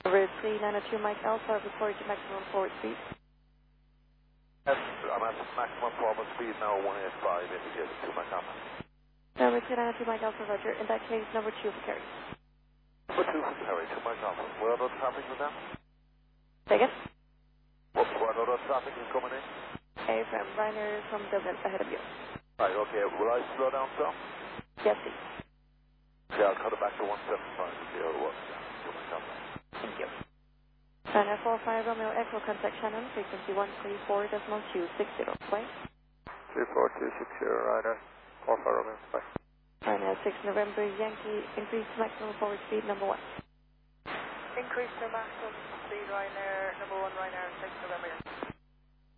Number 3902 Mike Alpha, report to maximum forward speed. Yes, I'm at maximum forward speed now, 185, indicated to my Alpha. Number 3902 Mike Alpha, roger. In that case, number 2 for carry. Number 2 for carry to my Alpha. Where are those traffic with them? Second. Where are those traffic is coming in? A from Ryanair from Dublin, ahead of you. Right, okay. Will I slow down some? Yes, please. Okay, I'll cut it back to 175 to see how it works. To my Alpha. Thank you. Ryanair 45 Romeo Echo, contact Shannon, frequency 134.260. Bye. 34260, Ryanair 45 Romeo. Bye. Ryanair 6 November Yankee, increase maximum forward speed, number 1. Increase to maximum speed, Ryanair, number 1, Ryanair 6 November.